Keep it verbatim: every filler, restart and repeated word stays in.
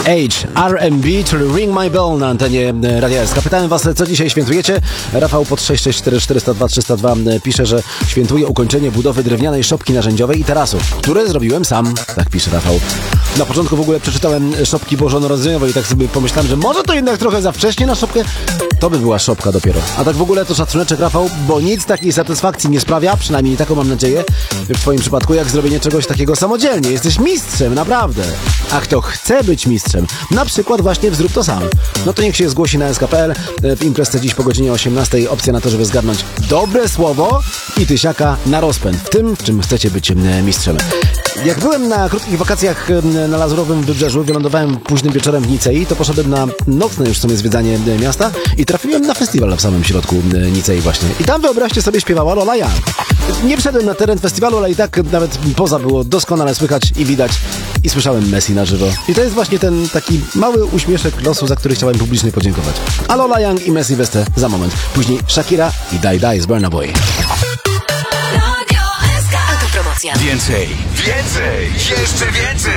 Age, R and B, czyli Ring My Bell na antenie Radia S K. Pytałem was, co dzisiaj świętujecie? Rafał pod sześć sześć cztery cztery zero dwa trzy zero dwa pisze, że świętuje ukończenie budowy drewnianej szopki narzędziowej i tarasu, które zrobiłem sam. Tak pisze Rafał. Na początku w ogóle przeczytałem szopki bożonarodzeniowej i tak sobie pomyślałem, że może to jednak trochę za wcześnie na szopkę. To by była szopka dopiero. A tak w ogóle to szacuneczek, Rafał, bo nic takiej satysfakcji nie sprawia, przynajmniej taką mam nadzieję, w twoim przypadku, jak zrobienie czegoś takiego samodzielnie. Jesteś mistrzem, naprawdę. A kto chce być mistrzem, na przykład właśnie w Zrób to sam, no to niech się zgłosi na S K kropka P L. W imprezce dziś po godzinie osiemnastej opcja na to, żeby zgadnąć dobre słowo i tysiaka na rozpęd w tym, w czym chcecie być mistrzem. Jak byłem na krótkich wakacjach na Lazurowym Wybrzeżu, wylądowałem późnym wieczorem w Nicei, to poszedłem na nocne już w sumie zwiedzanie miasta i trafiłem na festiwal w samym środku Nicei właśnie. I tam, wyobraźcie sobie, śpiewała Lola Young. Nie wszedłem na teren festiwalu, ale i tak nawet poza było doskonale słychać i widać i słyszałem Messi na żywo. I to jest właśnie ten taki mały uśmieszek losu, za który chciałem publicznie podziękować. A Lola Young i Messi Weste za moment. Później Shakira i Die Die z Burna Boy. Więcej, więcej, jeszcze więcej!